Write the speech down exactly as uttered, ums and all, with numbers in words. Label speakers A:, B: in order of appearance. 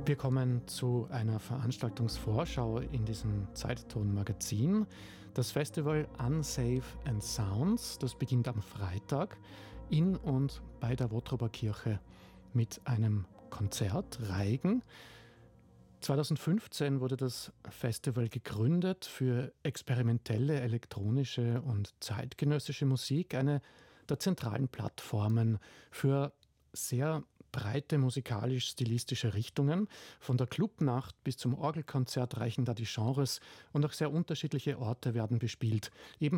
A: Wir kommen zu einer Veranstaltungsvorschau in diesem Zeitton-Magazin. Das Festival Unsafe and Sounds, das beginnt am Freitag in und bei der Wotrober Kirche mit einem Konzert Reigen. zweitausendfünfzehn wurde das Festival gegründet für experimentelle elektronische und zeitgenössische Musik, eine der zentralen Plattformen für sehr breite musikalisch-stilistische Richtungen. Von der Clubnacht bis zum Orgelkonzert reichen da die Genres und auch sehr unterschiedliche Orte werden bespielt. Eben